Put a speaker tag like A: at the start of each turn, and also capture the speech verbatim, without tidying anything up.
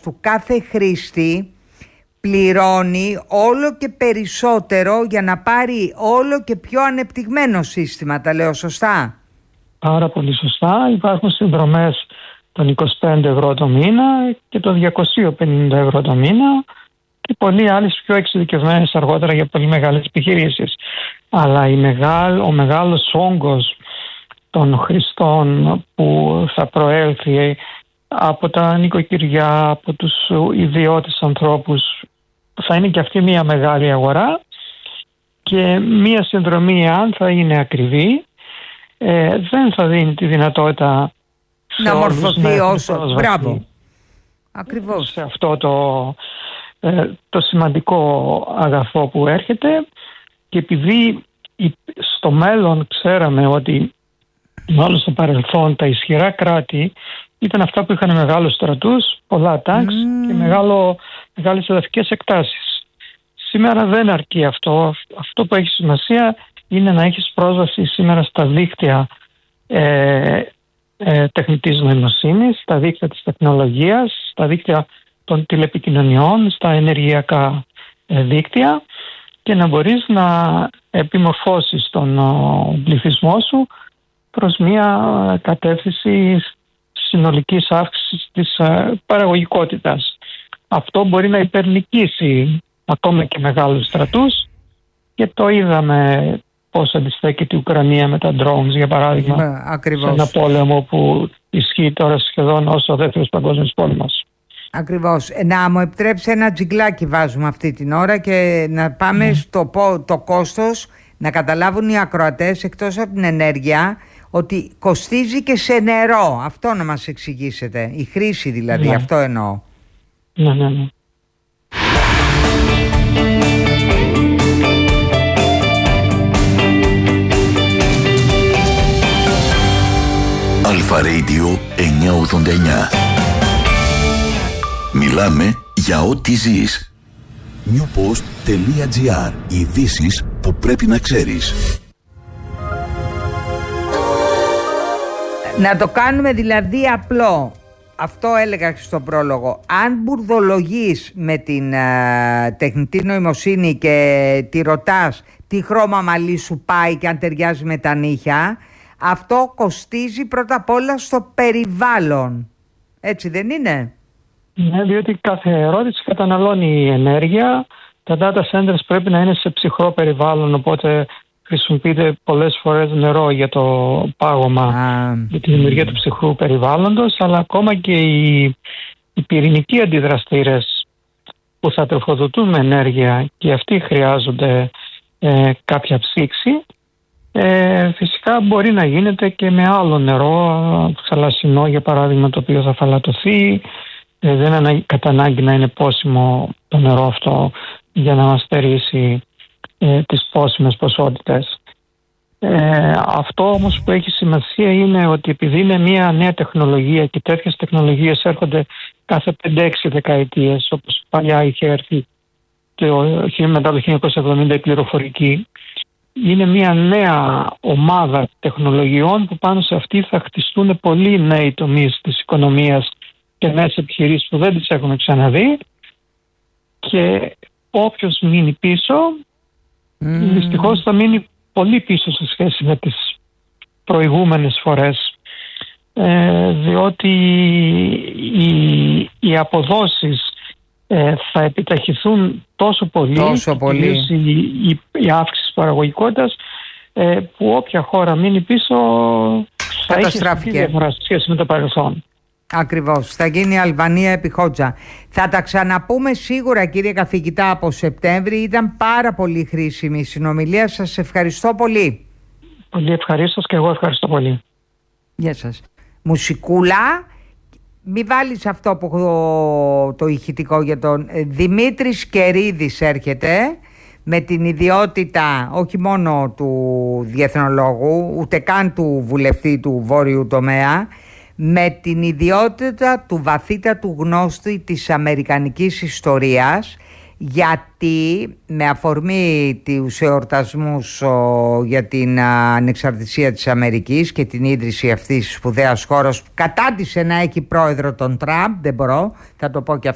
A: του κάθε χρήστη πληρώνει όλο και περισσότερο για να πάρει όλο και πιο ανεπτυγμένο σύστημα. Τα λέω σωστά?
B: Πάρα πολύ σωστά. Υπάρχουν συνδρομές των είκοσι πέντε ευρώ το μήνα και των διακόσια πενήντα ευρώ το μήνα και πολλοί άλλες πιο εξειδικευμένες αργότερα για πολύ μεγάλες επιχειρήσεις. Αλλά η μεγάλ, ο μεγάλος όγκος των χρηστών που θα προέλθει από τα νοικοκυριά, από τους ιδιώτες ανθρώπους, θα είναι και αυτή μια μεγάλη αγορά και μια συνδρομή, αν θα είναι ακριβή, ε, δεν θα δίνει τη δυνατότητα
A: να μορφωθεί όσο. Μπράβο. Ακριβώς.
B: Σε αυτό το, ε, το σημαντικό αγαθό που έρχεται, και επειδή στο μέλλον ξέραμε ότι μάλλον στο παρελθόν τα ισχυρά κράτη ήταν αυτά που είχαν μεγάλους στρατούς, πολλά τάγκς mm. και μεγάλο, μεγάλες εδαφικές εκτάσεις. Σήμερα δεν αρκεί αυτό. Αυτό που έχει σημασία είναι να έχεις πρόσβαση σήμερα στα δίκτυα ε, ε, τεχνητής νοημοσύνης, στα δίκτυα της τεχνολογίας, στα δίκτυα των τηλεπικοινωνιών, στα ενεργειακά ε, δίκτυα, και να μπορείς να επιμορφώσεις τον ο, πληθυσμό σου προς μια κατεύθυνση συνολικής αύξησης της ε, παραγωγικότητας. Αυτό μπορεί να υπερνικήσει ακόμα και μεγάλους στρατούς, και το είδαμε πώς αντιστέκεται η Ουκρανία με τα drones, για παράδειγμα,
A: ναι,
B: σε ένα πόλεμο που ισχύει τώρα σχεδόν όσο ο δεύτερος παγκόσμιος πόλεμος.
A: Ακριβώς. Να μου επιτρέψει ένα τζιγκλάκι βάζουμε αυτή την ώρα και να πάμε mm. στο το κόστος, να καταλάβουν οι ακροατές, εκτός από την ενέργεια, ότι κοστίζει και σε νερό. Αυτό να μας εξηγήσετε. Η χρήση δηλαδή, ναι. Αυτό εννοώ.
B: Ναι, ναι, ναι.
C: Αλφα Radio εννιακόσια ογδόντα εννιά. Μιλάμε για ό,τι ζεις. newpost.gr. Ειδήσεις που πρέπει να ξέρεις.
A: Να το κάνουμε δηλαδή απλό. Αυτό έλεγα και στον πρόλογο. Αν μπουρδολογείς με την α, τεχνητή νοημοσύνη και τη ρωτάς τι χρώμα μαλλί σου πάει και αν ταιριάζει με τα νύχια, αυτό κοστίζει πρώτα απ' όλα στο περιβάλλον. Έτσι δεν είναι?
B: Ναι, διότι κάθε ερώτηση καταναλώνει ενέργεια. Τα data centers πρέπει να είναι σε ψυχρό περιβάλλον, οπότε χρησιμοποιείται πολλές φορές νερό για το πάγωμα, ah. για τη δημιουργία του ψυχρού περιβάλλοντος, αλλά ακόμα και οι, οι πυρηνικοί αντιδραστήρες που θα τροφοδοτούν με ενέργεια και αυτοί χρειάζονται ε, κάποια ψήξη. Ε, φυσικά μπορεί να γίνεται και με άλλο νερό, θαλασσινό για παράδειγμα, το οποίο θα φαλατωθεί. Ε, δεν είναι κατά ανάγκη να είναι πόσιμο το νερό αυτό για να μας στερήσει ε, τις πόσιμες ποσότητες. Ε, αυτό όμως που έχει σημασία είναι ότι επειδή είναι μια νέα τεχνολογία και τέτοιες τεχνολογίες έρχονται κάθε πέντε έξι δεκαετίες, όπως παλιά είχε έρθει το, μετά το χίλια εννιακόσια εβδομήντα η πληροφορική, είναι μια νέα ομάδα τεχνολογιών που πάνω σε αυτή θα χτιστούν πολλοί νέοι τομείς της οικονομίας και νέες επιχειρήσεις που δεν τις έχουμε ξαναδεί, και όποιος μείνει πίσω mm. δυστυχώς θα μείνει πολύ πίσω σε σχέση με τις προηγούμενες φορές, ε, διότι οι, οι αποδόσεις ε, θα επιταχυθούν τόσο πολύ,
A: τόσο πολύ.
B: Η, η, η αύξηση παραγωγικότητας, ε, που όποια χώρα μείνει πίσω θα έχει διαφορά σε σχέση με το παρελθόν.
A: Ακριβώς. Θα γίνει η Αλβανία επί Χότζα. Θα τα ξαναπούμε σίγουρα, κύριε καθηγητά, από Σεπτέμβρη. Ήταν πάρα πολύ χρήσιμη η συνομιλία. Σας ευχαριστώ πολύ.
B: Πολύ ευχαρίστως, και εγώ ευχαριστώ πολύ.
A: Γεια σας. Μουσικούλα. Μη βάλεις αυτό που το, το ηχητικό για τον Δημήτρης Κερίδης έρχεται με την ιδιότητα όχι μόνο του διεθνολόγου, ούτε καν του βουλευτή του βόρειου τομέα, με την ιδιότητα του βαθύτατου γνώστη της αμερικανικής ιστορίας, γιατί με αφορμή τους εορτασμούς ο, για την α, ανεξαρτησία της Αμερικής και την ίδρυση αυτής της σπουδαίας χώρας που κατάντησε να έχει πρόεδρο τον Τραμπ, δεν μπορώ, θα το πω και